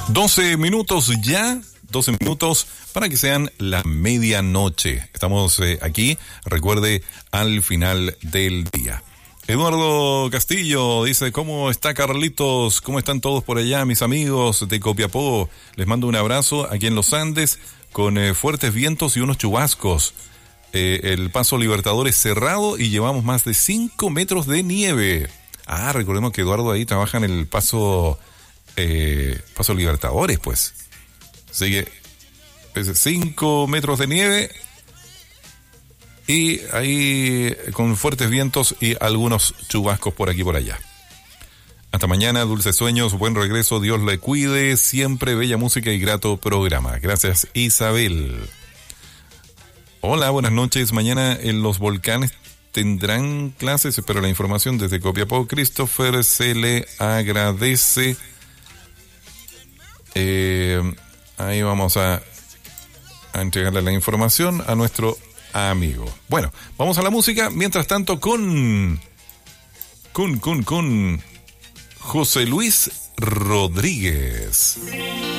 12 minutos ya, 12 minutos para que sean la medianoche. Estamos aquí, recuerde, al final del día. Eduardo Castillo dice, ¿cómo está Carlitos? ¿Cómo están todos por allá, mis amigos de Copiapó? Les mando un abrazo aquí en los Andes con fuertes vientos y unos chubascos. El paso Libertadores cerrado y llevamos más de 5 metros de nieve. Ah, recordemos que Eduardo ahí trabaja en el paso Libertadores, pues. Así que 5 metros de nieve y ahí con fuertes vientos y algunos chubascos por aquí y por allá. Hasta mañana, dulces sueños, buen regreso, Dios le cuide, siempre bella música y grato programa. Gracias, Isabel. Hola, buenas noches. Mañana en los volcanes tendrán clases, espero la información desde Copiapó. Christopher, se le agradece. Ahí vamos a entregarle la información a nuestro amigo. Bueno, vamos a la música. Mientras tanto con José Luis Rodríguez.